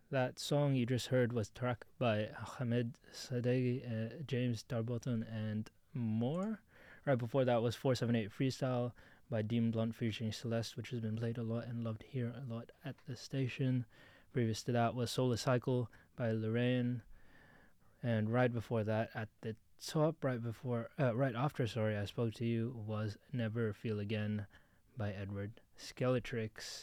That song you just heard was track by Hamed Sadeghi, James Darboton, and more. Right before that was 478 Freestyle by Dean Blunt featuring Celeste, which has been played a lot and loved here a lot at the station. Previous to that was Solar Cycle by Lorraine. And right before that, at the top, right after, I Spoke to You, was Never Feel Again by Edward Skeletrix.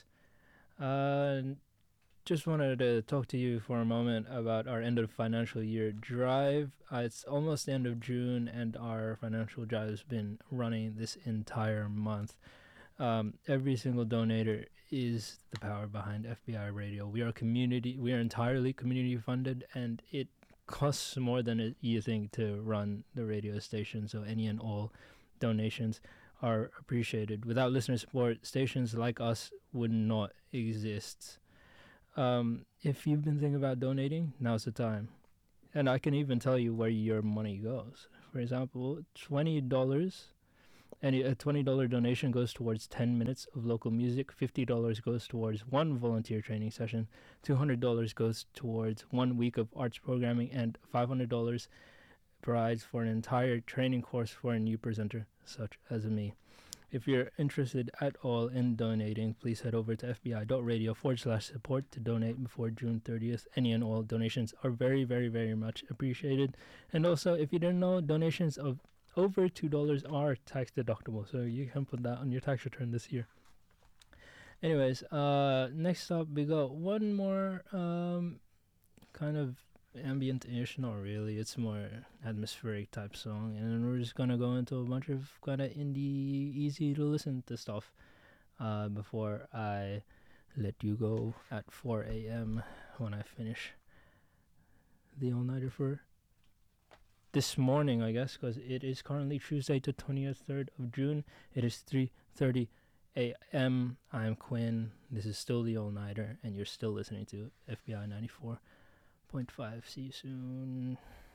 Just wanted to talk to you for a moment about our end of financial year drive. It's almost the end of June, and our financial drive has been running this entire month. Every single donator is the power behind FBI Radio. We are entirely community funded, and it costs more than you think to run the radio station. So any and all donations are appreciated. Without listener support, stations like us would not exist. If you've been thinking about donating, now's the time. And I can even tell you where your money goes. For example, $20. A $20 donation goes towards 10 minutes of local music. $50 goes towards one volunteer training session. $200 goes towards 1 week of arts programming, and $500 provides for an entire training course for a new presenter, such as me. If you're interested at all in donating, please head over to fbi.radio/support to donate before June 30th. Any and all donations are very, very, very much appreciated. And also, if you didn't know, donations of over $2 are tax deductible, so you can put that on your tax return this year. Anyways, next up we got one more kind of ambient-ish, not really, it's more atmospheric type song, and then we're just gonna go into a bunch of kind of indie, easy to listen to stuff before I let you go at 4 a.m. when I finish the all-nighter for this morning, I guess, because it is currently Tuesday, the 23rd of June. It is 3:30 a.m. I'm Quinn. This is still the all-nighter, and you're still listening to FBI 94.5. See you soon.